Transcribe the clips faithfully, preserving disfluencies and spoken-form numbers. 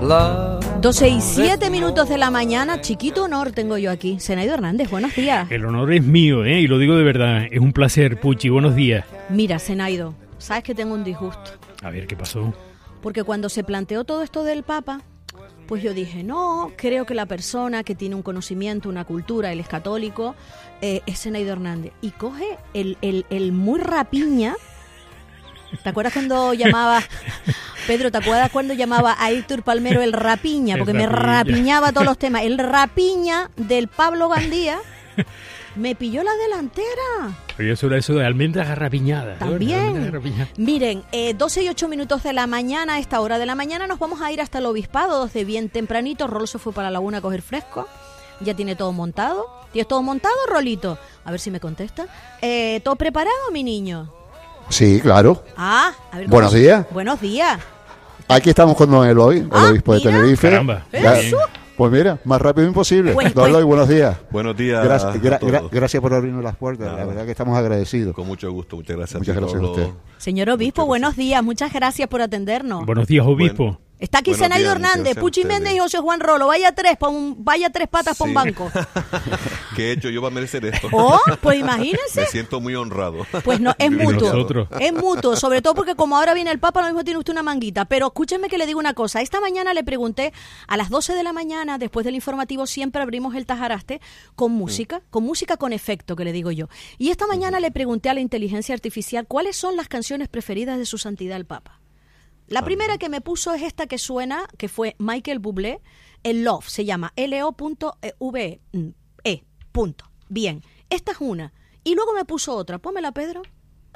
doce y siete minutos de la mañana, chiquito honor tengo yo aquí. Zenaido Hernández, buenos días. El honor es mío, ¿eh? Y lo digo de verdad, es un placer, Puchi, buenos días. Mira, Zenaido, sabes que tengo un disgusto. A ver, ¿qué pasó? Porque cuando se planteó todo esto del Papa, pues yo dije, no, creo que la persona que tiene un conocimiento, una cultura, él es católico, eh, es Zenaido Hernández. Y coge el, el, el muy rapiña. ¿Te acuerdas cuando llamaba, Pedro, ¿te acuerdas cuando llamaba a Héctor Palmero el rapiña? Porque el me rapiña. rapiñaba todos los temas. El rapiña del Pablo Gandía me pilló la delantera. Oye, eso era eso de almendras garrapiñadas. También. Almendras garrapiñadas. Miren, eh, doce y ocho minutos de la mañana, a esta hora de la mañana nos vamos a ir hasta el obispado, desde bien tempranito. Rolo se fue para la laguna a coger fresco. Ya tiene todo montado. ¿Tienes todo montado, Rolito? A ver si me contesta. Eh, ¿Todo preparado, mi niño? Sí, claro. Ah, a ver. Buenos ¿cómo? días. Buenos días. Aquí estamos con Don Eloy, el Ah, obispo de mira. Tenerife. Caramba. Ya- Eso. Pues mira, más rápido imposible. Pues, Don pues. Eloy, buenos días. Buenos días Gracias, a gra- todos. gra- gracias por abrirnos las puertas. Nada. La verdad que estamos agradecidos. Con mucho gusto, muchas gracias. Muchas a ti gracias por a lo- usted. Señor obispo, Muchas buenos días. Muchas gracias por atendernos. Buenos días, obispo. Bueno. Está aquí Buenos Zenaido días, muchas Hernández, gracias a Puchi ustedes. Méndez y José Juan Rolo. Vaya tres, pa un, vaya tres patas para un Sí. banco. ¿Qué he hecho yo para merecer esto? Oh, pues imagínense. Me siento muy honrado. Pues no, es Y mutuo. nosotros. Es mutuo, sobre todo porque como ahora viene el Papa, lo mismo tiene usted una manguita. Pero escúchenme que le digo una cosa. Esta mañana le pregunté, a las doce de la mañana, después del informativo, siempre abrimos el Tajaraste con música, con música con efecto, que le digo yo. Y esta mañana le pregunté a la inteligencia artificial cuáles son las canciones preferidas de su santidad el Papa. La primera que me puso es esta que suena, que fue Michael Bublé, el Love, se llama L O V E. Punto. Bien, esta es una. Y luego me puso otra. Pónmela, Pedro.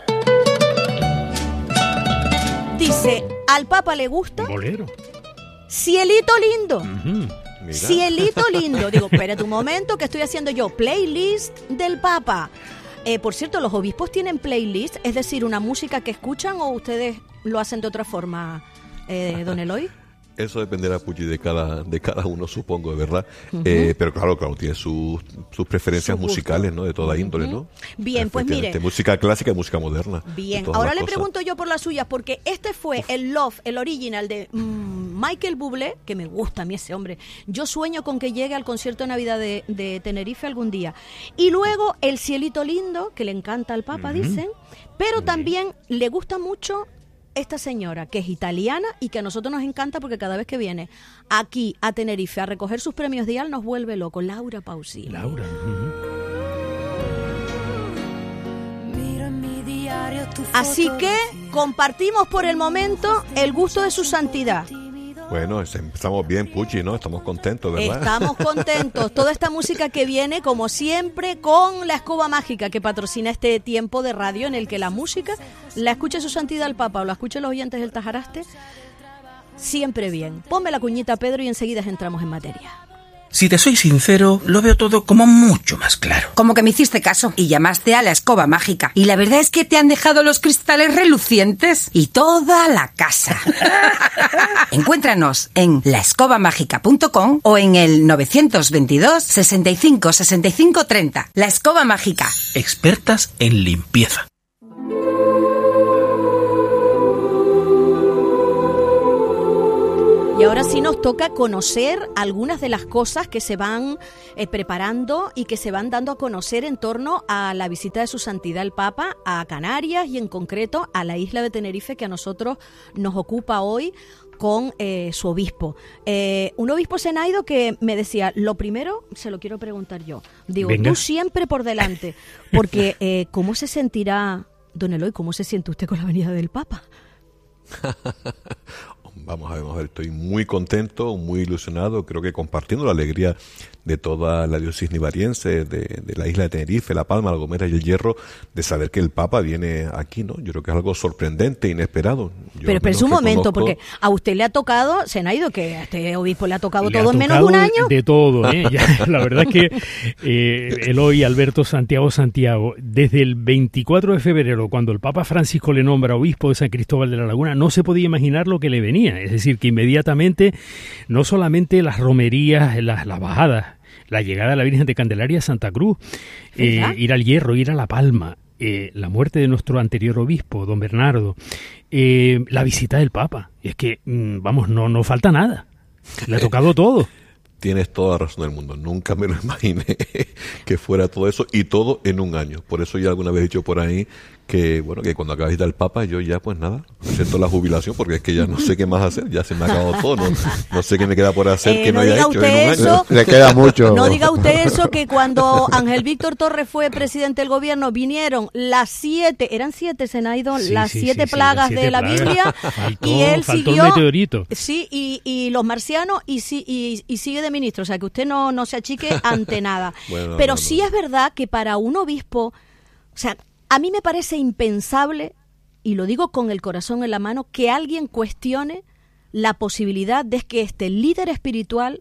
Dice, al Papa le gusta Bolero. Cielito Lindo. Ujú. Mira. Cielito Lindo. Digo, espérate un momento, que estoy haciendo yo? Playlist del Papa. Eh, por cierto, ¿los obispos tienen playlist? Es decir, una música que escuchan o ustedes lo hacen de otra forma, eh, don Eloy. Eso dependerá, Puchi, de cada, de cada uno, supongo, de verdad. Eh, pero claro, claro, tiene sus, sus preferencias Su gusto. musicales, ¿no? De toda índole, ¿no? Bien, pues Efectivamente, mire. música clásica y música moderna. de Bien, todas ahora las le cosas. pregunto yo por las suyas, porque este fue el Love, el original de mm, Michael Bublé, que me gusta a mí ese hombre. Yo sueño con que llegue al concierto de Navidad de, de Tenerife algún día. Y luego el Cielito Lindo, que le encanta al Papa, dicen, pero también le gusta mucho esta señora, que es italiana y que a nosotros nos encanta porque cada vez que viene aquí a Tenerife a recoger sus premios Dial nos vuelve loco, Laura Pausini. Laura. Ujú. Así que compartimos por el momento el gusto de su santidad. Bueno, es- empezamos bien, Puchi, ¿no? Estamos contentos, ¿verdad? Estamos contentos. Toda esta música que viene, como siempre, con la escoba mágica que patrocina este tiempo de radio en el que la música la escuche su santidad el Papa o la escuchen los oyentes del Tajaraste, siempre bien. Ponme la cuñita, Pedro, y enseguida entramos en materia. Si te soy sincero, lo veo todo como mucho más claro. Como que me hiciste caso y llamaste a la escoba mágica. Y la verdad es que te han dejado los cristales relucientes y toda la casa. Encuéntranos en la escoba mágica punto com o en el nueve dos dos, sesenta y cinco, sesenta y cinco, treinta. La Escoba Mágica. Expertas en limpieza. Y ahora sí nos toca conocer algunas de las cosas que se van eh, preparando y que se van dando a conocer en torno a la visita de su santidad el Papa a Canarias y en concreto a la isla de Tenerife, que a nosotros nos ocupa hoy con eh, su obispo. Eh, un obispo Zenaido que me decía, lo primero se lo quiero preguntar yo. Digo, Venga. tú siempre por delante, porque eh, ¿cómo se sentirá, don Eloy, cómo se siente usted con la venida del Papa? Vamos a ver, vamos a ver, estoy muy contento, muy ilusionado, creo que compartiendo la alegría de toda la diócesis nivariense, de, de la isla de Tenerife, La Palma, La Gomera y El Hierro, de saber que el Papa viene aquí, ¿no? Yo creo que es algo sorprendente, inesperado. Yo Pero, pero es menos un momento, reconozco- porque a usted le ha tocado, Zenaido, que a este obispo le ha tocado Le todo ha en menos de un tocado año. De todo, ¿eh? Ya, la verdad es que eh, Eloy Alberto Santiago Santiago, desde el veinticuatro de febrero, cuando el Papa Francisco le nombra obispo de San Cristóbal de la Laguna, no se podía imaginar lo que le venía. Es decir, que inmediatamente, no solamente las romerías, las, las bajadas, la llegada de la Virgen de Candelaria a Santa Cruz, eh, ¿Verdad? ir al Hierro, ir a La Palma, eh, la muerte de nuestro anterior obispo, don Bernardo, eh, la visita del Papa. Es que, mm, vamos, no, no falta nada. Le ha tocado todo. Tienes toda la razón del mundo. Nunca me lo imaginé que fuera todo eso y todo en un año. Por eso ya alguna vez he dicho por ahí que, bueno, que cuando acabe de ir el Papa, yo ya, pues nada, acepto la jubilación porque es que ya no sé qué más hacer. Ya se me ha acabado todo. No, no sé qué me queda por hacer eh, que no, no haya hecho usted en un eso, año. Le queda mucho. No diga usted eso, que cuando Ángel Víctor Torres fue presidente del gobierno, vinieron las siete, eran siete, Zenaido, Sí, las sí, siete sí, sí, plagas las siete de la plagas. Biblia. Faltó- y él faltó el siguió. meteorito. Sí, y, y los marcianos, y, sí- y, y sigue de ministro. O sea, que usted no, no se achique ante nada. Bueno, Pero no, sí no. es verdad que para un obispo, o sea, a mí me parece impensable, y lo digo con el corazón en la mano, que alguien cuestione la posibilidad de que este líder espiritual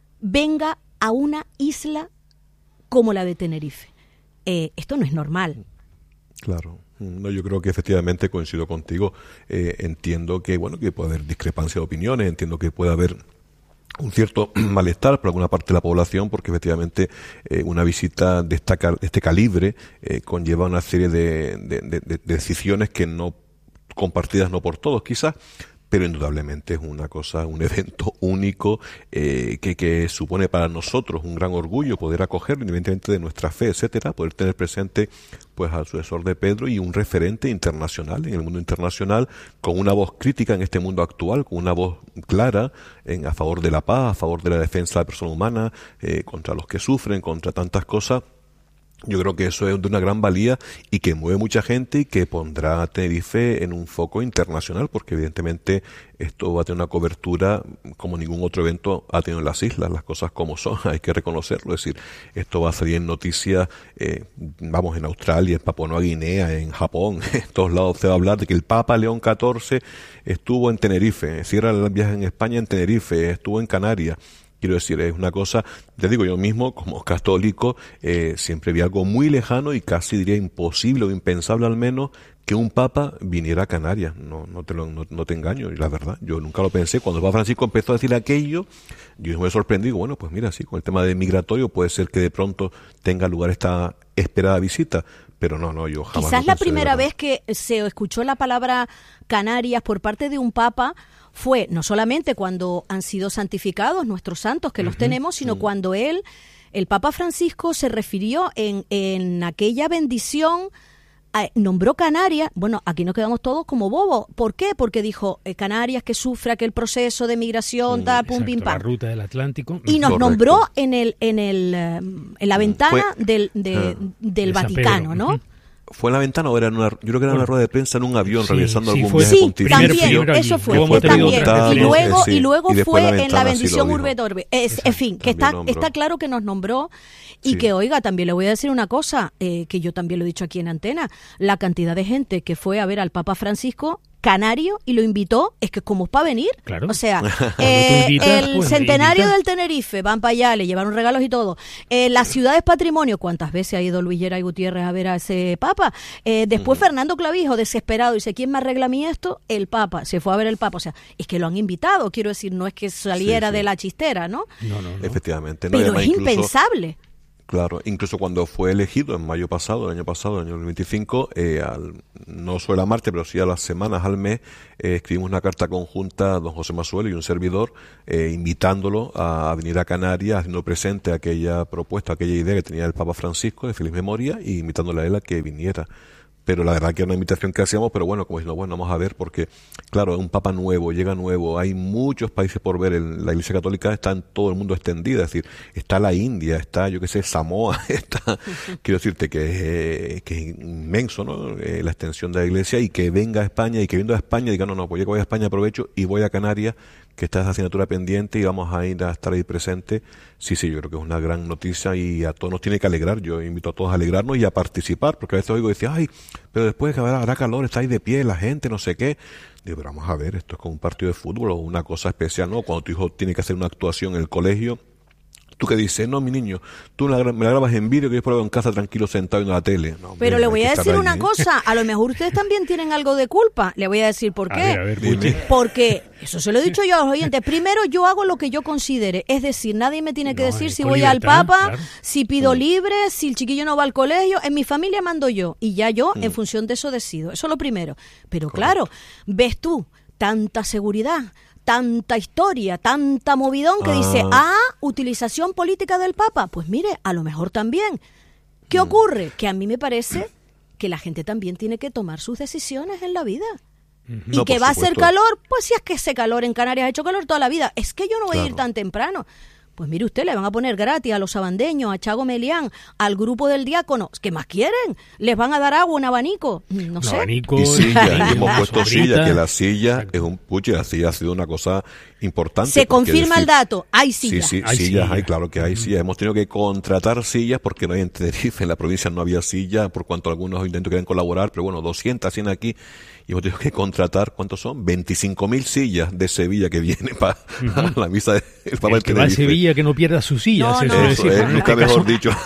venga a una isla como la de Tenerife. Eh, esto no es normal. Claro. No, yo creo que efectivamente coincido contigo. Eh, entiendo que, bueno, que puede haber discrepancia de opiniones, entiendo que puede haber un cierto malestar por alguna parte de la población, porque efectivamente eh, una visita de, esta, de este calibre eh, conlleva una serie de, de, de, de decisiones que no compartidas no por todos quizás, pero indudablemente es una cosa, un evento único eh, que, que supone para nosotros un gran orgullo poder acogerlo, independientemente de nuestra fe, etcétera, poder tener presente pues al sucesor de Pedro y un referente internacional, en el mundo internacional, con una voz crítica en este mundo actual, con una voz clara en, a favor de la paz, a favor de la defensa de la persona humana, eh, contra los que sufren, contra tantas cosas. Yo creo que eso es de una gran valía y que mueve mucha gente y que pondrá a Tenerife en un foco internacional, porque evidentemente esto va a tener una cobertura como ningún otro evento ha tenido en las islas, las cosas como son, hay que reconocerlo. Es decir, esto va a salir en noticias, eh, vamos, en Australia, en Papua Nueva Guinea, en Japón, en todos lados se va a hablar de que el Papa León catorce estuvo en Tenerife, cierra el viaje en España en Tenerife, estuvo en Canarias. Quiero decir, es una cosa, te digo yo mismo, como católico, eh, siempre vi algo muy lejano y casi diría imposible o impensable al menos que un papa viniera a Canarias. No, no te lo, no, no te engaño, y la verdad, yo nunca lo pensé. Cuando el Papa Francisco empezó a decir aquello, yo me sorprendí, digo, bueno, pues mira, sí, con el tema de migratorio puede ser que de pronto tenga lugar esta esperada visita. Pero no, no, yo jamás. Quizás lo la pensé, primera de verdad. vez que se escuchó la palabra Canarias por parte de un papa fue no solamente cuando han sido santificados nuestros santos, que los tenemos, sino cuando él, el Papa Francisco, se refirió en, en aquella bendición, a, nombró Canarias. Bueno, aquí nos quedamos todos como bobos. ¿Por qué? Porque dijo eh, Canarias, que sufre aquel proceso de migración, tal, pum, Exacto, pim, la pam. ruta del Atlántico. Y nos Correcto. nombró en el en el eh, en la ventana Fue- del de- Ah. del De San Vaticano, Pedro. ¿no? Ujú. ¿Fue en la ventana o era en una, yo creo que era en una Bueno, rueda de prensa en un avión sí, realizando sí, algún fue- viaje Sí, pontificio? también, primero allí, eso fue, luego fue hemos tenido también. otras Y referencias. luego, sí, y luego y después fue la en la ventana sí lo bendición dijo. Urbe et Orbe. Es, en fin, que También está, nombró. está claro que nos nombró y Sí. que, oiga, también le voy a decir una cosa, eh, que yo también lo he dicho aquí en Antena, la cantidad de gente que fue a ver al Papa Francisco canario y lo invitó, es que como es para venir. Claro. O sea, Cuando eh, tú invitas, el pues, centenario invitas. del Tenerife, van para allá, le llevaron regalos y todo. Eh, las ciudades patrimonio, ¿cuántas veces ha ido Luis Geray Gutiérrez a ver a ese Papa? Eh, después Fernando Clavijo, desesperado, dice, ¿quién me arregla a mí esto? El Papa, se fue a ver el Papa. O sea, es que lo han invitado, quiero decir, no es que saliera Sí, sí. de la chistera, ¿no? No, no, no. Efectivamente. No, y Pero además es incluso- impensable. Claro, incluso cuando fue elegido en mayo pasado, el año pasado, el año veinticinco, eh, al, no sobre la marcha, pero sí a las semanas, al mes, eh, escribimos una carta conjunta a don José Masuelo y un servidor, eh, invitándolo a, a venir a Canarias, haciendo presente aquella propuesta, aquella idea que tenía el Papa Francisco de feliz memoria, y invitándole a él a que viniera. Pero la verdad que era una invitación que hacíamos, pero bueno, como diciendo, bueno, vamos a ver, porque, claro, es un Papa nuevo, llega nuevo, hay muchos países por ver, el- la Iglesia Católica está en todo el mundo extendida, es decir, está la India, está, yo qué sé, Samoa, está, quiero decirte que es, eh, que es inmenso, ¿no?, eh, la extensión de la Iglesia, y que venga a España, y que viendo a España, diga, no, no, pues ya que voy a España aprovecho y voy a Canarias, que está esa asignatura pendiente y vamos a ir a estar ahí presente. Sí, sí, yo creo que es una gran noticia y a todos nos tiene que alegrar. Yo invito a todos a alegrarnos y a participar, porque a veces oigo y decía, ay, pero después que habrá, habrá calor, está ahí de pie la gente, no sé qué. Digo, pero vamos a ver, esto es como un partido de fútbol o una cosa especial, ¿no? Cuando tu hijo tiene que hacer una actuación en el colegio, tú que dices, no, mi niño, tú me la, gra- me la grabas en vídeo que yo puedo en casa tranquilo sentado viendo la tele. No, hombre, Pero le hay voy que a estar decir ahí, una ¿eh? cosa, a lo mejor ustedes también tienen algo de culpa. Le voy a decir por A qué. ver, a ver, Dime. Puchi. Porque, eso se lo he dicho yo a los oyentes, primero yo hago lo que yo considere, es decir, nadie me tiene que No, decir es si con voy al libertad, Papa, claro. si pido libre, si el chiquillo no va al colegio, en mi familia mando yo, y ya yo Mm. en función de eso decido, eso es lo primero. Pero claro, ves tú tanta seguridad, tanta historia, tanta movidón que Ah. dice, ah, utilización política del Papa. Pues mire, a lo mejor también. ¿Qué Mm. ocurre? Que a mí me parece que la gente también tiene que tomar sus decisiones en la vida. Y No, que por va a hacer supuesto. calor, pues si es que ese calor en Canarias ha hecho calor toda la vida. Es que yo no voy a ir Claro. tan temprano. Pues mire usted, le van a poner gratis a los sabandeños, a Chago Melián, al grupo del Diácono. ¿Qué más quieren? ¿Les van a dar agua, un abanico? No Un sé. abanico, Y silla, y hemos una puesto sombrita. silla, que la silla es un puche, la silla ha sido una cosa importante. Se porque confirma el decir- dato, hay sillas. Sí, sí, Hay sillas silla. hay, claro que hay sillas. Hemos tenido que contratar sillas porque no hay en Tenerife, en la provincia no había silla, por cuanto algunos intentos querían colaborar, pero bueno, doscientas cien aquí, y hemos tenido que contratar, ¿cuántos son? veinticinco mil sillas de Sevilla que vienen para la misa del Papa El de que va a Tenerife. Sevilla que no pierda sus sillas, No, se no. suele Eso decir, es, pero en nunca este mejor caso dicho.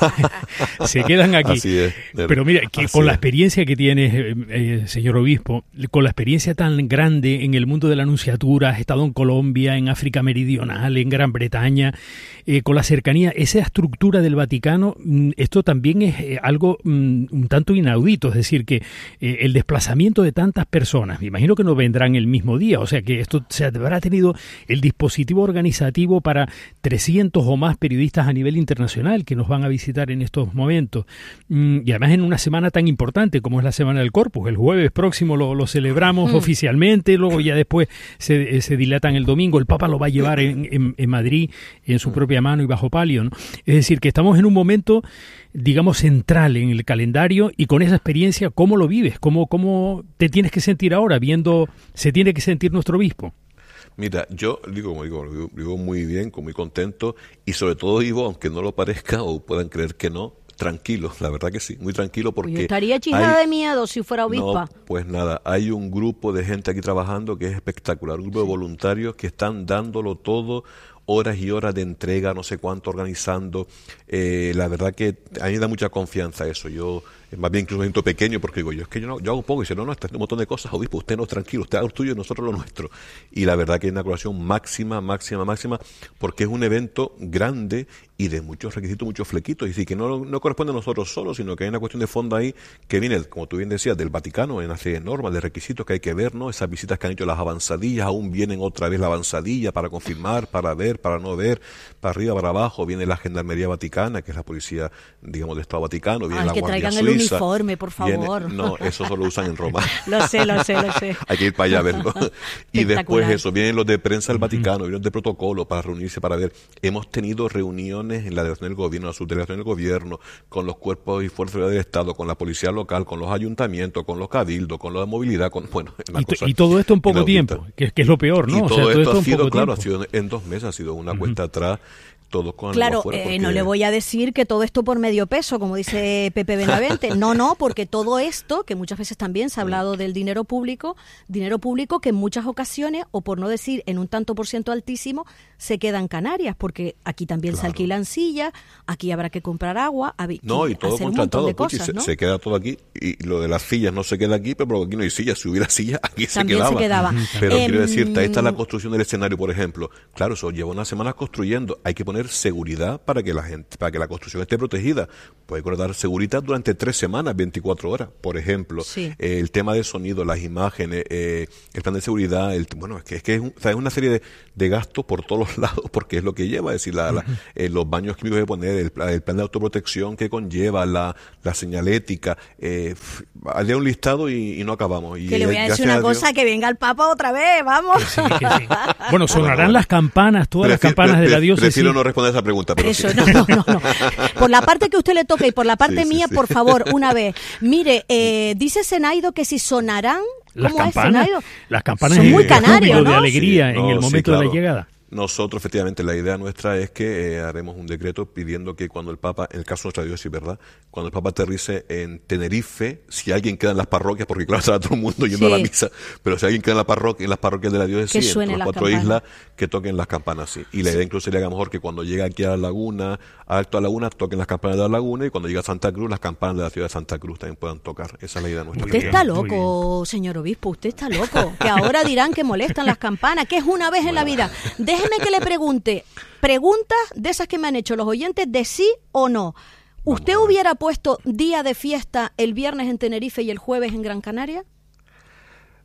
se quedan aquí. Así es. Pero mira, que Así con la es. experiencia que tienes, eh, eh, señor obispo, con la experiencia tan grande en el mundo de la anunciatura, has estado en Colombia, en África Meridional, en Gran Bretaña, eh, con la cercanía, esa estructura del Vaticano, mm, esto también es eh, algo mm, un tanto inaudito, es decir, que eh, el desplazamiento de tantas personas, me imagino que no vendrán el mismo día, o sea que esto se habrá tenido el dispositivo organizativo para trescientos o más periodistas a nivel internacional que nos van a visitar en estos momentos. Mm, y además en una semana tan importante como es la Semana del Corpus. El jueves próximo lo, lo celebramos Mm. oficialmente, luego ya después se, se dilatan el domingo. El Papa lo va a llevar en, en, en Madrid en su propia mano y bajo palio, ¿no? Es decir, que estamos en un momento, digamos, central en el calendario, y con esa experiencia, ¿cómo lo vives? ¿Cómo, cómo te tienes que sentir ahora viendo, se tiene que sentir nuestro obispo? Mira, yo digo, como digo, vivo, vivo muy bien, muy contento, y sobre todo vivo, aunque no lo parezca o puedan creer que no, tranquilo, la verdad que sí, muy tranquilo, porque Yo estaría chingada hay- de miedo si fuera obispa. No, pues nada, hay un grupo de gente aquí trabajando que es espectacular, un grupo de voluntarios que están dándolo todo, horas y horas de entrega, no sé cuánto organizando. Eh, la verdad que a mí me da mucha confianza eso. Yo, eh, más bien incluso me siento pequeño porque digo, yo es que yo, no, yo hago poco, y dice, no, no, está haciendo un montón de cosas, obispo, usted no, tranquilo, usted haga lo tuyo y nosotros lo nuestro. Y la verdad que es una colaboración máxima, máxima, máxima, porque es un evento grande y de muchos requisitos, muchos flequitos, y sí, que no, no corresponde a nosotros solos, sino que hay una cuestión de fondo ahí que viene, como tú bien decías, del Vaticano, en una serie de normas, de requisitos que hay que ver, ¿no? Esas visitas que han hecho las avanzadillas, aún vienen otra vez la avanzadilla para confirmar, para ver, para no ver, para arriba, para abajo, viene la Gendarmería Vaticana, que es la policía, digamos, del Estado Vaticano, viene Ay, la que Guardia traigan el Suiza, uniforme, por viene- favor. no, eso solo usan en Roma. Lo sé, lo sé, lo sé. Hay que ir para allá a verlo. Y después Espectacular. eso, vienen los de prensa del Vaticano, vienen los de protocolo para reunirse, para ver. Hemos tenido reuniones en la delegación del gobierno, la subdelegación del gobierno, con los cuerpos y fuerzas del Estado, con la policía local, con los ayuntamientos, con los cabildos, con los de movilidad, con, bueno, una Y, to- cosa y todo esto en poco inaudita. tiempo, que, que es lo peor, ¿no? Y O todo sea, esto ha en sido, poco claro, ha tiempo. sido en dos meses, ha sido una cuenta atrás, todos con la Claro, lengua fuera, eh, porque- no le voy a decir que todo esto por medio peso, como dice Pepe Benavente. No, no, porque todo esto, que muchas veces también se ha hablado del dinero público, dinero público que en muchas ocasiones, o por no decir en un tanto por ciento altísimo, se queda en Canarias, porque aquí también se Claro. alquilan sillas, aquí habrá que comprar agua, hab- No, y todo hacer un montón contratado, de Puchi, cosas, se, ¿no? se queda todo aquí, y lo de las sillas no se queda aquí, pero aquí no hay sillas, si hubiera sillas, aquí También se se quedaba. quedaba. Pero Em, quiero decirte, ahí está la construcción del escenario, por ejemplo. Claro, eso lleva unas semanas construyendo, hay que poner seguridad para que la gente, para que la construcción esté protegida. Puede dar seguridad durante tres semanas, veinticuatro horas, por ejemplo. Sí. Eh, el tema de sonido, las imágenes, eh, el plan de seguridad, el, bueno, es que es, que es, un- o sea, es una serie de, de gastos por todos los lados, porque es lo que lleva, es decir, la, la- eh, los baños químicos que poner, el, pla- el plan de autoprotección que conlleva, la, la señalética, eh, f- haría un listado y, y no acabamos. Y, Que le voy a eh, decir gracias una a Dios- cosa, que venga el Papa otra vez, vamos. Sí, que sí. Bueno, sonarán Bueno, las campanas, todas las Prefi- campanas de la pre- diócesis. Prefiero no responder esa pregunta, pero Eso, sí. no, no, no, no. Por la parte que usted le toca y por la parte Sí, sí, mía, sí. por favor, una vez. Mire, eh, dice Senaido que si sonarán, Las ¿cómo es, campanas, Senaido? las campanas Son de, muy de canarios, júbilo, de ¿no? alegría Sí, en no, el sí, momento de la claro. llegada. Nosotros, efectivamente, la idea nuestra es que eh, haremos un decreto pidiendo que cuando el Papa, en el caso de nuestra diócesis, ¿verdad? Cuando el Papa aterrice en Tenerife, si alguien queda en las parroquias, porque claro, estará todo el mundo yendo Sí. a la misa, pero si alguien queda en la parroquia, en las parroquias de la diócesis, Que en suenen las las cuatro campanas. islas, que toquen las campanas, sí. Y la idea incluso sería que a lo mejor que cuando llegue aquí a la laguna, a Alto a la Laguna, toquen las campanas de la laguna, y cuando llegue a Santa Cruz, las campanas de la ciudad de Santa Cruz también puedan tocar. Esa es la idea nuestra. Usted bien, está muy loco, señor obispo, usted está loco. Que ahora dirán que molestan las campanas, que es una vez en la vida. Déjeme que le pregunte, preguntas de esas que me han hecho los oyentes de sí o no. ¿Usted hubiera puesto día de fiesta el viernes en Tenerife y el jueves en Gran Canaria?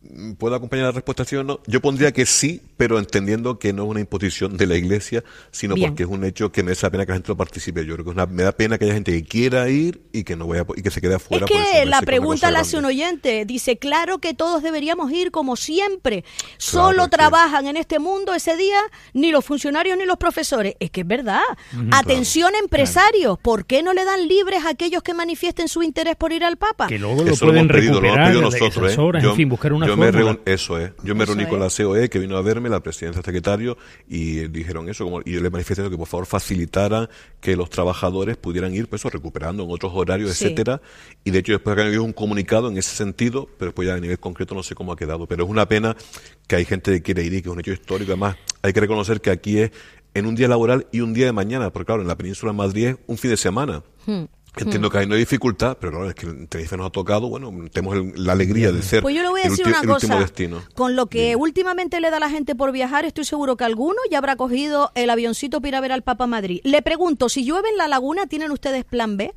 ¿puedo acompañar la respuesta sí o no? Yo pondría que sí, pero entendiendo que no es una imposición de la Iglesia, sino Bien. porque es un hecho que merece la pena que la gente lo participe. Yo creo que es una, me da pena que haya gente que quiera ir y que no vaya y que se quede afuera. Es que la pregunta la hace un oyente. Dice, claro que todos deberíamos ir como siempre. Solo claro, trabajan que... en este mundo ese día ni los funcionarios ni los profesores. Es que es verdad. Uh-huh, Atención claro, empresarios. Claro. ¿Por qué no le dan libres a aquellos que manifiesten su interés por ir al Papa? Que luego lo Eso pueden lo hemos pedido, recuperar lo hemos pedido nosotros, ¿eh? Horas, yo, en fin, buscar una yo fórmula. Me reun, eso es. Yo me eso reuní es. con la C O E, que vino a verme, la presidencia, el secretario, y dijeron eso, como, y yo le manifesté que por favor facilitaran que los trabajadores pudieran ir, pues eso, recuperando en otros horarios, sí. etcétera. Y de hecho después acá había un comunicado en ese sentido, pero después ya a nivel concreto no sé cómo ha quedado. Pero es una pena que hay gente que quiere ir y que es un hecho histórico. Además, hay que reconocer que aquí es en un día laboral y un día de mañana, porque claro, en la península de Madrid es un fin de semana. Hmm. Entiendo que ahí no hay dificultad, pero claro, es que en Tenerife nos ha tocado, bueno, tenemos el, la alegría de ser pues yo le voy a el, decir ulti, una el cosa, último destino. Con lo que Bien. últimamente le da a la gente por viajar, estoy seguro que alguno ya habrá cogido el avioncito para ir a ver al Papa Madrid. Le pregunto, si llueve en la laguna, ¿tienen ustedes plan B?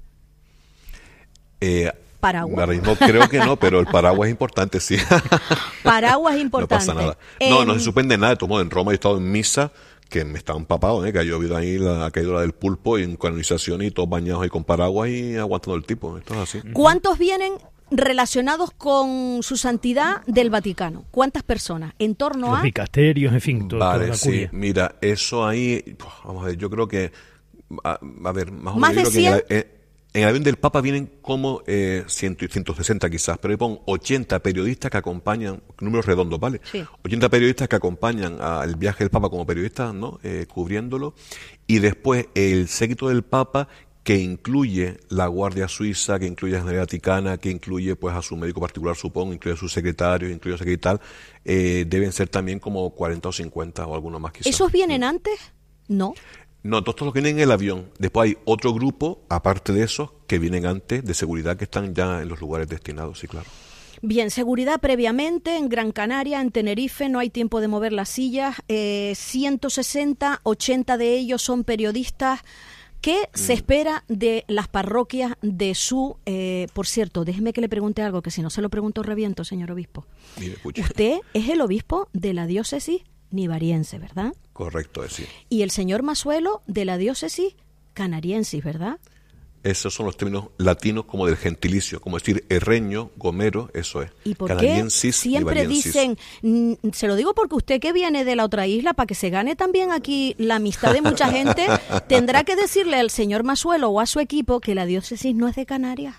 Eh, Paraguas. Ahora mismo creo que no, pero el paraguas es importante, sí. Paraguas es importante. No pasa nada. En... No, no se suspende nada. De todos modos, en Roma he estado en misa, que me estaba empapado, ¿eh? Que ha llovido ahí, la, ha caído la del pulpo y en canonización y todos bañados ahí con paraguas y aguantando el tipo. Esto es así. ¿Cuántos vienen relacionados con su santidad del Vaticano? ¿Cuántas personas? ¿En torno Los a...? dicasterios, en fin, todo, vale, toda la sí, curia. mira, eso ahí, vamos a ver, yo creo que, a, a ver, más o ¿Más menos, de yo creo cien? que en el, en el avión del Papa vienen como eh, cien, ciento sesenta quizás, pero ahí pon ochenta periodistas que acompañan, números redondos, ¿vale? Sí. ochenta periodistas que acompañan al viaje del Papa como periodistas, ¿no? Eh, cubriéndolo, y después el séquito del Papa, que incluye la Guardia Suiza, que incluye la Generalidad Vaticana, que incluye pues a su médico particular, supongo, incluye a su secretario, incluye a su secretario, eh, deben ser también como cuarenta o cincuenta o alguno más quizás. ¿Esos vienen antes? No. No, todos los que vienen en el avión. Después hay otro grupo, aparte de esos, que vienen antes, de seguridad, que están ya en los lugares destinados, sí, claro. Bien, seguridad previamente en Gran Canaria, en Tenerife, no hay tiempo de mover las sillas. Eh, ciento sesenta, ochenta de ellos son periodistas. ¿Qué mm. se espera de las parroquias de su... Eh, por cierto, déjeme que le pregunte algo, que si no se lo pregunto reviento, señor obispo. Mire, Usted es el obispo de la diócesis nivariense, ¿verdad? Correcto, es sí. Y el señor Masuelo de la diócesis canariensis, ¿verdad? Esos son los términos latinos como del gentilicio, como decir herreño, gomero, eso es. ¿Y por qué siempre dicen, se lo digo porque usted que viene de la otra isla, para que se gane también aquí la amistad de mucha gente, tendrá que decirle al señor Masuelo o a su equipo que la diócesis no es de Canarias?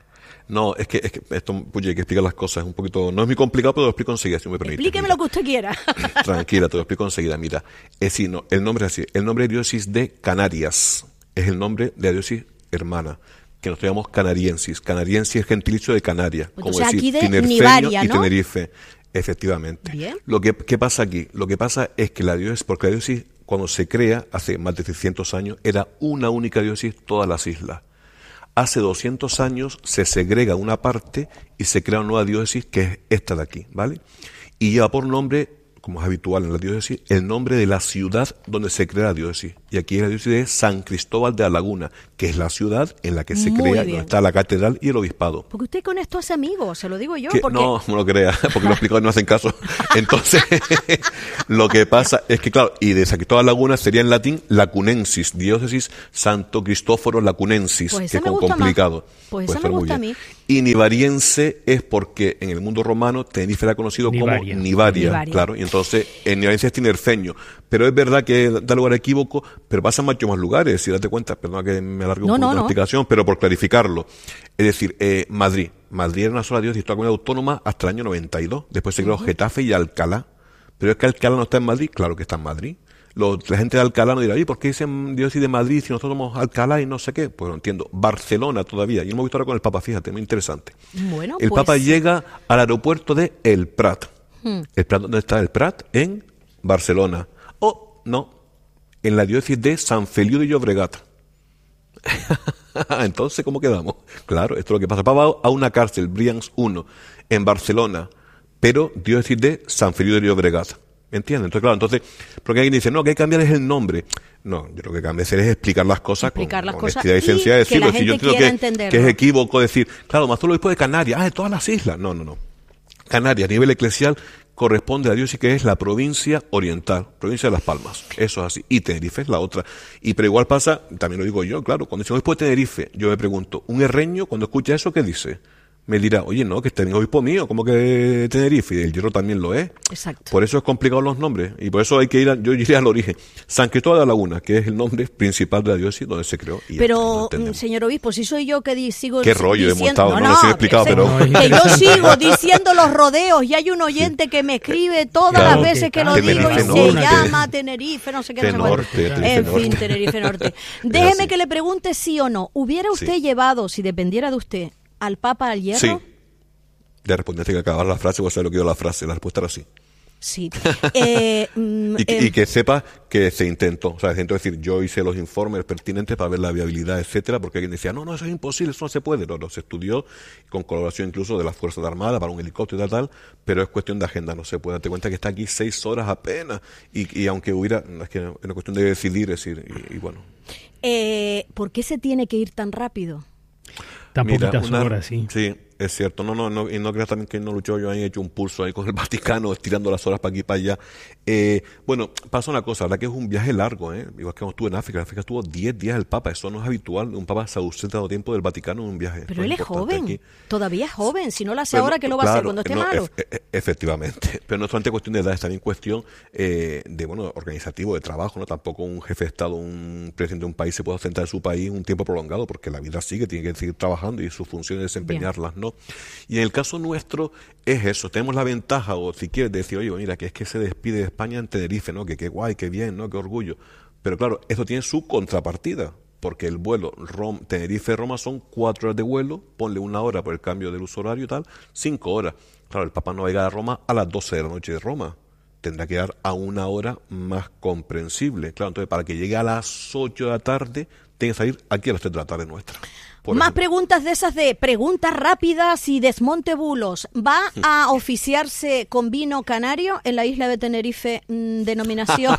No, es que, es que esto, pues, hay que explicar las cosas un poquito, no es muy complicado, pero lo explico enseguida, si me permite. Explíqueme mira. lo que usted quiera. Tranquila, te lo explico enseguida, mira. Es decir, no, el nombre es así, el nombre de diócesis de Canarias es el nombre de la diócesis hermana, que nos llamamos canariensis. Canariensis es gentilicio de Canarias, Pues como entonces, decir aquí de tinerfeño Nivaria, y ¿no? Tenerife, efectivamente. Bien. Lo que ¿qué pasa aquí? Lo que pasa es que la diócesis, porque la diócesis cuando se crea hace más de seiscientos años era una única diócesis todas las islas. Hace doscientos años se segrega una parte y se crea una nueva diócesis que es esta de aquí, ¿vale? Y lleva por nombre, como es habitual en la diócesis, el nombre de la ciudad donde se crea la diócesis. Y aquí es la diócesis de San Cristóbal de la Laguna, que es la ciudad en la que se Muy crea, bien. donde está la catedral y el obispado. Porque usted con esto hace amigos, se lo digo yo. Que, Porque... No, no lo crea, porque lo he explicado y no hacen caso. Entonces, lo que pasa es que, claro, y de San Cristóbal de la Laguna sería en latín Lacunensis, diócesis Santo Cristóforo Lacunensis, Pues que es esa me con gusta complicado. más. Pues esa me muy gusta a bien. mí. Y nivariense es porque en el mundo romano Tenerife era conocido Nivaria. como Nivaria, Nivaria. claro, y entonces en Nivariense es tinerfeño. Pero es verdad que da lugar a equívoco, pero pasa en muchos más lugares, si date cuenta, perdona que me alargue un No, poco no, la no. explicación, pero por clarificarlo. Es decir, eh, Madrid. Madrid era una sola diócesis, toda comunidad autónoma hasta el año noventa y dos. Después se creó uh-huh. Getafe y Alcalá. Pero es que Alcalá no está en Madrid, claro que está en Madrid. Los, la gente de Alcalá no dirá, ¿y por qué dicen diócesis de Madrid si nosotros somos Alcalá y no sé qué? Pues no entiendo. Barcelona todavía. Y lo hemos visto ahora con el Papa, fíjate, muy interesante. Bueno, el pues... Papa llega al aeropuerto de El Prat. Hmm. ¿El Prat dónde está? El Prat en Barcelona. O, no, en la diócesis de San Feliu de Llobregat. Entonces, ¿cómo quedamos? Claro, esto es lo que pasa. Papa va a una cárcel, Brians uno, en Barcelona, pero diócesis de San Feliu de Llobregat. ¿Me entiendes? Entonces, claro, entonces, porque alguien dice, no, que hay que cambiar es el nombre. No, yo lo que cambia es explicar las cosas explicar con las honestidad cosas y sencillez. y Decirlo, que la si yo gente entiendo quiera que, entenderlo. que es equívoco decir, claro, más solo obispo de Canarias, ah, de todas las islas. No, no, no. Canarias, a nivel eclesial, corresponde a la diócesis que es la provincia oriental, provincia de Las Palmas. Eso es así. Y Tenerife es la otra. Y pero igual pasa, también lo digo yo, claro, cuando dicen obispo de Tenerife, yo me pregunto, un herreño cuando escucha eso, ¿qué dice? Me dirá, oye, no, que este es obispo mío, como que Tenerife, y el Hierro también lo es. Exacto. Por eso es complicado los nombres, y por eso hay que ir, a, yo iría al origen. San Cristóbal de la Laguna, que es el nombre principal de la diócesis donde se creó. Y pero, no señor obispo, si soy yo que di, sigo ¿Qué rollo diciendo, he montado? No, no, no lo he explicado, que, pero... que yo sigo diciendo los rodeos, y hay un oyente que me escribe todas claro, las veces que lo Tenerife digo, y Norte. se llama Tenerife, no sé qué, no sé Norte, cuál. Tenerife En fin, Norte. Tenerife Norte. Déjeme que le pregunte sí o no. ¿Hubiera usted Sí. llevado, si dependiera de usted, al Papa al Hierro? Sí. Ya respondiste que acabar la frase, vos sabés lo que dio la frase, la respuesta era sí. Sí. Eh, mm, Y, que- eh, y que sepa que se intentó, o sea, se intentó decir, yo hice los informes pertinentes para ver la viabilidad, etcétera, porque alguien decía, no, no, eso es imposible, eso no se puede. No, no, se estudió con colaboración incluso de las Fuerzas Armadas para un helicóptero y tal, tal, pero es cuestión de agenda, no se puede. Date cuenta que está aquí seis horas apenas, y, y aunque hubiera, es que es una cuestión de decidir, es decir, y, y bueno. eh, ¿por qué se tiene que ir tan rápido? Tan Mira, poquitas una- horas, sí. Sí, es cierto. No, no, no, y no creas también que no luchó. Yo ahí he hecho un pulso ahí con el Vaticano, estirando las horas para aquí y para allá. Eh, bueno, pasa una cosa, la verdad que es un viaje largo, ¿eh? Igual que cuando estuve en África. En África estuvo diez días el Papa. Eso no es habitual. Un Papa se ausenta tanto tiempo del Vaticano en un viaje. Pero Eso él es importante joven, aquí. todavía es joven. Si no lo hace Pero ahora, no, ¿qué lo va a hacer claro, cuando esté no, malo? ef- e- efectivamente. Pero no es solamente cuestión de edad, es también cuestión eh, de, bueno, organizativo, de trabajo, ¿no? Tampoco un jefe de Estado, un presidente de un país se puede ausentar de su país un tiempo prolongado, porque la vida sigue, tiene que seguir trabajando y sus funciones desempeñarlas, ¿no? Y en el caso nuestro es eso, tenemos la ventaja, o si quieres decir, oye, mira, que es que se despide de España en Tenerife, ¿no? Que qué guay, qué bien, ¿no? Qué orgullo. Pero claro, eso tiene su contrapartida, porque el vuelo Rom, Tenerife-Roma son cuatro horas de vuelo, ponle una hora por el cambio del uso horario y tal, cinco horas. Claro, el Papa no va a llegar a Roma a las doce de la noche de Roma, tendrá que llegar a una hora más comprensible. Claro, entonces para que llegue a las ocho de la tarde, tiene que salir aquí a las tres de la tarde nuestra. Por Más ejemplo. preguntas de esas de preguntas rápidas y desmonte bulos. ¿Va a oficiarse con vino canario en la isla de Tenerife, mm, denominación?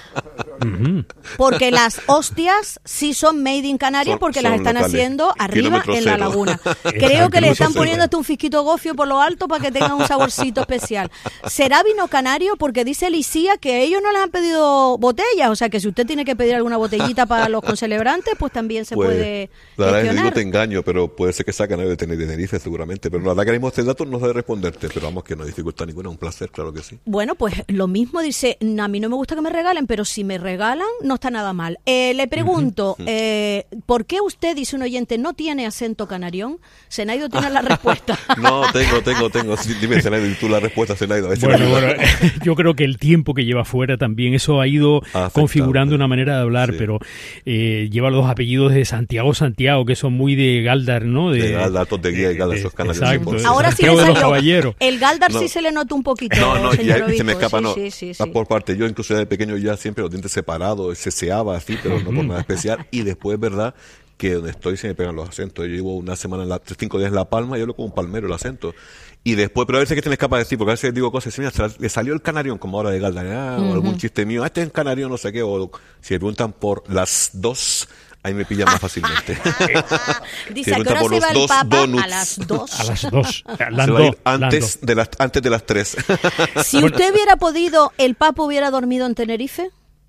Porque las hostias sí son made in Canarias Son- porque son las están locales. haciendo arriba Kilómetro en la cero. laguna. Creo que le Kilómetro están cero. poniendo hasta un fisquito gofio por lo alto para que tenga un saborcito especial. ¿Será vino canario? Porque dice Lucía que ellos no les han pedido botellas, o sea que si usted tiene que pedir alguna botellita para los concelebrantes, pues también se Pues, puede la verdad es que gestionar. no te engaño, pero puede ser que sea canario de Tener- de Tenerife seguramente. Pero la verdad que ahora mismo este dato no sabe responderte, pero vamos que no hay dificultad ninguna, un placer, claro que sí. Bueno, pues lo mismo dice, a mí no me gusta que me regalen, pero si me regalan no está nada mal. Eh, le pregunto, eh, ¿por qué usted, dice un oyente, no tiene acento canarión? Senaido tiene la respuesta. No, tengo, tengo, tengo. Sí, dime, Senaido, y tú la respuesta, Senaido. A ver si Bueno, me- bueno, yo creo que el tiempo que lleva fuera también, eso ha ido Ha afectado, configurando una manera de hablar, sí. pero eh, lleva los apellidos de Santiago Santiago, que son muy de Galdar, ¿no? De Galdar, Tos de Guía y Galdar, esos canarios Exacto, cien por de ciento. Ahora sí le Santiago de los salió. Caballeros. El Galdar No. sí se le nota un poquito, No, no, señor ya se obispo. me escapa, Sí, no. sí, sí, Va sí. por parte. Yo incluso de pequeño ya siempre los dientes separados, seseaba así, pero no por nada especial. Y después es verdad que donde estoy se me pegan los acentos. Yo llevo una semana, en la, cinco días en La Palma y hablo como un palmero el acento. Y después, pero a veces que te me escapa de decir, porque a veces digo cosas, mira, le salió el canarión, como ahora de Galdar, ah, o algún chiste mío, ah, este es canarión, no sé qué, o si me preguntan por las dos, ahí me pillan más fácilmente. Dice, ¿a qué pregunta hora por se los va el dos Papa? donuts. A las dos. A las dos. Se Lando, va a ir Lando. antes de las, antes de las tres. Si usted hubiera podido, ¿el Papa hubiera dormido en Tenerife?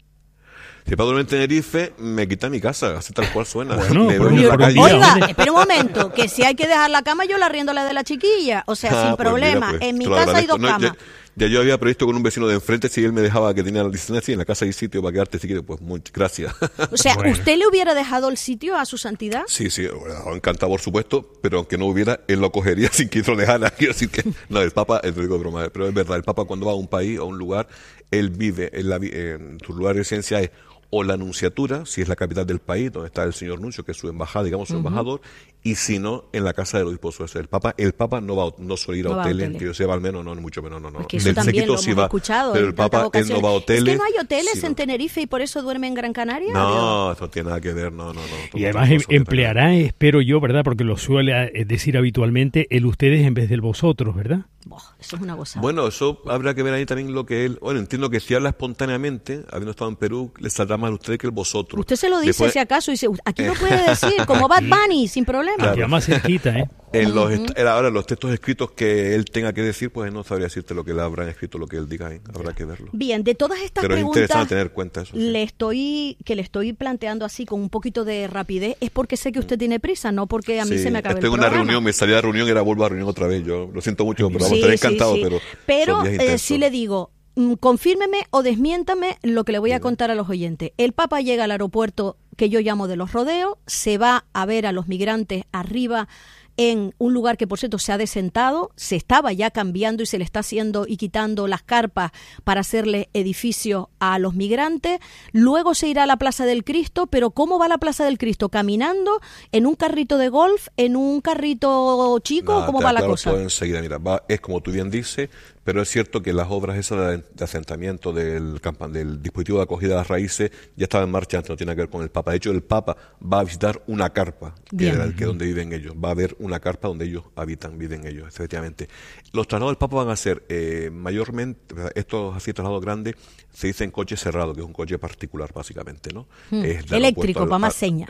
Si para dormir en Tenerife, me quita mi casa, así tal cual suena. Bueno, me por voy un- a la por un calle. día, Oiga, hombre. espera un momento, que si hay que dejar la cama, yo la arriendo la de la chiquilla. O sea, Ah, sin pues problema. mira, pues, en mi te lo casa hay agradezco. dos No, camas. Ya, ya yo había previsto con un vecino de enfrente, si él me dejaba que tenía la licencia, sí, en la casa hay sitio para quedarte si quieres, pues muchas gracias. O sea, Bueno. ¿usted le hubiera dejado el sitio a su santidad? Sí, sí, bueno, encantado por supuesto, pero aunque no hubiera, él lo cogería sin que lo dejara. Quiero decir que, no, el Papa, es digo de broma, pero es verdad, el Papa cuando va a un país, a un lugar, él vive, en, la, vi- en su lugar de residencia es o la Nunciatura, si es la capital del país, donde está el señor Nuncio, que es su embajada, digamos su embajador, y si no, en la casa del obispo suele ser. El Papa, el Papa no va a- no suele ir No a va a hoteles, hoteles. que yo sepa al menos, no, mucho menos, no, no. Es que eso Del también séquito lo sí hemos va, escuchado pero en el Papa, tantas él no ocasiones. va a hoteles. Es que no hay hoteles sino- en Tenerife y por eso duerme en Gran Canaria. No, eso no tiene nada que ver, no, no, no. Y además em- empleará, espero yo, ¿verdad? Porque lo suele eh, decir habitualmente, el ustedes en vez del vosotros, ¿verdad? Boh, eso es una gozada. Bueno, eso habrá que ver ahí también lo que él... Bueno, entiendo que si habla espontáneamente, habiendo estado en Perú, le saldrá más a usted que el vosotros. Usted se lo dice Después- si acaso, dice, aquí no puede decir, como Bad Bunny, sin problema. Ya más cerquita, ¿eh? En los Ujú. est- ahora, los textos escritos que él tenga que decir, pues no sabría decirte lo que le habrán escrito, lo que él diga, ¿eh? Habrá que verlo. Bien, de todas estas Pero es preguntas interesante tener en cuenta eso. sí. le estoy que le estoy planteando así con un poquito de rapidez es porque sé que usted tiene prisa, no porque a mí Sí, se me acabe estoy el en una programa. reunión, me salía de reunión y ahora vuelvo a reunión otra vez. Yo lo siento mucho, pero vamos, Sí, estaré sí, encantado, sí. pero, Pero, son días eh, intensos. sí le digo, mm, confírmeme o desmiéntame lo que le voy a Dime. contar a los oyentes. El Papa llega al aeropuerto que yo llamo de los rodeos, se va a ver a los migrantes arriba en un lugar que, por cierto, se ha desentado, se estaba ya cambiando y se le está haciendo y quitando las carpas para hacerle edificios a los migrantes. Luego se irá a la Plaza del Cristo, pero ¿cómo va a la Plaza del Cristo? ¿Caminando? ¿En un carrito de golf? ¿En un carrito chico? Nada, ¿Cómo te va la aclaro cosa? todo enseguida. Mira, va, es como tú bien dices, pero es cierto que las obras esas de, de asentamiento del, campa- del dispositivo de acogida de las raíces ya estaban en marcha antes, no tiene que ver con el Papa. De hecho, el Papa va a visitar una carpa, que Bien. era el que donde viven ellos. Va a haber una carpa donde ellos habitan, viven ellos, efectivamente. Los traslados del Papa van a ser eh, mayormente, estos así traslados grandes, se dicen coche cerrado, que es un coche particular, básicamente, ¿no? Hmm. Es de Eléctrico, aeropuerto para al- más a- señas.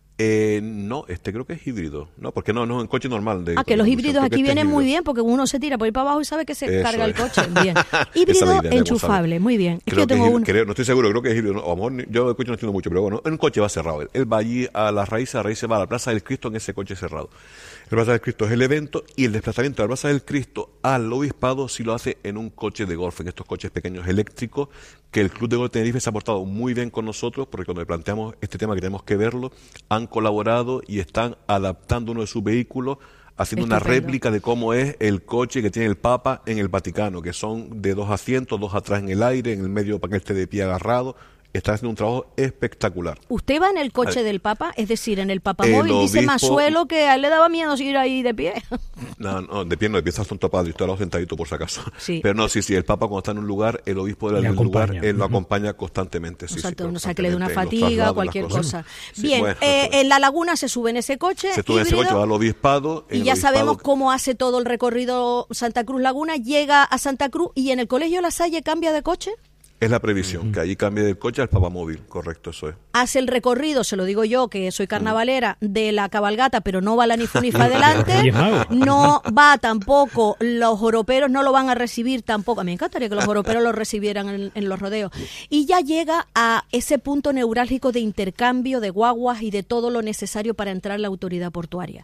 Eh, no, este creo que es híbrido. No, porque no, no es un coche normal. De Ah, que los conducción, híbridos creo que aquí este es vienen muy híbrido. bien porque uno se tira por ir para abajo y sabe que se Eso carga el es. coche. Bien. Esa es Híbrido la idea, debemos enchufable, saber. muy bien. Es Creo que yo tengo es hí- uno. creo, no estoy seguro, creo que es híbrido. No, a lo mejor ni- yo el coche no entiendo mucho, pero bueno, en un coche va cerrado. Él, él va allí a las raíces, a las raíces va a la Plaza del Cristo en ese coche cerrado. La Plaza del Cristo es el evento y el desplazamiento de la Plaza del Cristo al obispado sí lo hace en un coche de golf, en estos coches pequeños eléctricos, que el Club de Golf Tenerife se ha portado muy bien con nosotros, porque cuando le planteamos este tema que tenemos que verlo, han colaborado y están adaptando uno de sus vehículos, haciendo una Estupendo. réplica de cómo es el coche que tiene el Papa en el Vaticano, que son de dos asientos, dos atrás en el aire, en el medio para que esté de pie agarrado. Está haciendo un trabajo espectacular. ¿Usted va en el coche Vale. del Papa? Es decir, en el Papa El Móvil, dice obispo- Mansuelo que a él le daba miedo ir ahí de pie. No, no, de pie no, de pie estás un tapado, yo estoy al lado sentadito por si acaso. Sí. Pero no, sí, sí, el Papa cuando está en un lugar, el obispo del Le del lugar, acompaña. él lo Ujú. acompaña constantemente. Sí, O sea, sí, no sea que le dé una constantemente, en los fatiga, traslados, cualquier las cosas. cosa. Sí, Bien, bueno, eh, eso es. en La Laguna se sube en ese coche Se sube en ese híbrido, coche, va al obispado. en y el ya obispado- sabemos cómo hace todo el recorrido Santa Cruz Laguna, llega a Santa Cruz y en el Colegio La Salle cambia de coche. Es la previsión, que allí cambie del coche al Papamóvil, correcto, eso es. Hace el recorrido, se lo digo yo, que soy carnavalera, de la cabalgata, pero no va la ni fu ni fa adelante. Reyes Magos. No va tampoco, los joroperos no lo van a recibir tampoco. A mí me encantaría que los joroperos lo recibieran en, en los rodeos. Y ya llega a ese punto neurálgico de intercambio de guaguas y de todo lo necesario para entrar a la autoridad portuaria.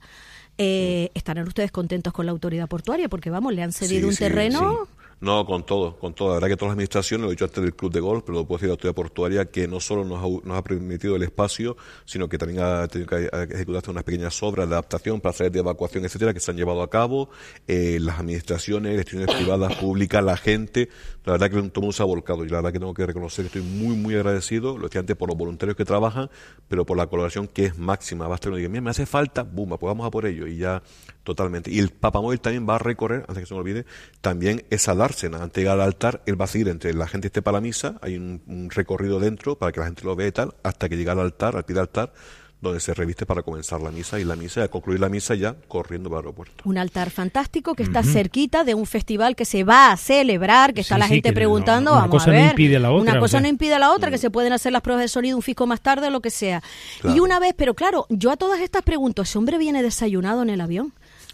Eh, ¿Estarán ustedes contentos con la autoridad portuaria? Porque, vamos, le han cedido Sí, un sí, terreno... sí. No, con todo, con todo. La verdad que todas las administraciones, lo he dicho antes del Club de Golf, pero lo puedo decir a la autoridad portuaria, que no solo nos ha, nos ha permitido el espacio, sino que también ha tenido que ejecutar unas pequeñas obras de adaptación, plazas de evacuación, etcétera, que se han llevado a cabo. Eh, las administraciones, las instituciones privadas, públicas, la gente, la verdad que todo el mundo se ha volcado. Y la verdad que tengo que reconocer que estoy muy, muy agradecido, lo decía antes, por los voluntarios que trabajan, pero por la colaboración que es máxima. Basta que uno diga, mira, me hace falta, boom, pues vamos a por ello. Y ya, totalmente. Y el Papamóvil también va a recorrer, antes que se me olvide, también esa dársena. Antes de llegar al altar, él va a seguir entre la gente esté para la misa, hay un, un recorrido dentro para que la gente lo vea y tal, hasta que llega al altar, al pie del altar, donde se reviste para comenzar la misa, y la misa, y al concluir la misa ya corriendo para el aeropuerto. Un altar fantástico que está cerquita de un festival que se va a celebrar, que está Sí, la sí, gente que preguntando, no- una vamos cosa a no ver, impide a la otra, una o cosa sea. no impide a la otra, que se pueden hacer las pruebas de sonido un fisco más tarde o lo que sea. Claro. Y una vez, pero claro, yo a todas estas pregunto, ¿ese hombre viene desayunado en el avión?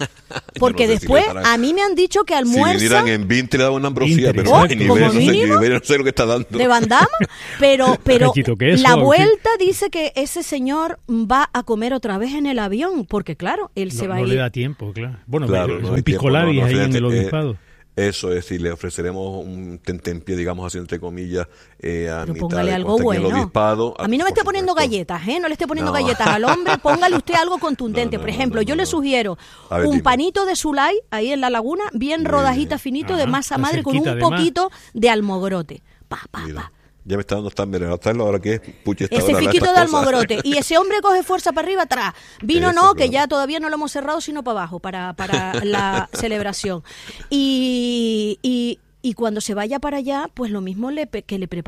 Porque Yo no sé si después le darán- a mí me han dicho que Si almuerza vinieran en veinte le daban una ambrosía, pero Interesante. ni Como ver, no sé, mínimo, ni ver, no sé lo que está dando. de Van Damme, pero, pero Cachito queso, la ¿o qué? vuelta dice que ese señor va a comer otra vez en el avión, porque claro, él se No, va no a le ir. da tiempo, claro. Bueno, Claro, pero no son hay tiempo, piscolabis no, no, ahí en fíjate, el eh, obispado. Eso es decir, le ofreceremos un tentempié, digamos así, entre comillas, eh, a Pero mitad póngale de algo cuando esté en bueno. el obispado. A mí no me por esté poniendo supuesto. galletas, ¿eh? No le esté poniendo No. galletas al hombre. Póngale usted algo contundente. No, no, Por no, ejemplo, no, yo no, le no. sugiero A ver, un dime. panito de Sulay ahí en la laguna, bien rodajita, finito, de Ajá, masa está madre, con un cerquita, además. poquito de almogrote. Pa, pa, Mira, pa. ya me está dando tan veneno. Ahora que es puche esta Ese hora, fiquito estas de cosas. almogrote. Y ese hombre coge fuerza para arriba, atrás. Vino Eso, no, que claro. ya todavía no lo hemos cerrado, sino para abajo, para, para la celebración. Y, y, y cuando se vaya para allá, pues lo mismo le, pe- que le prepara.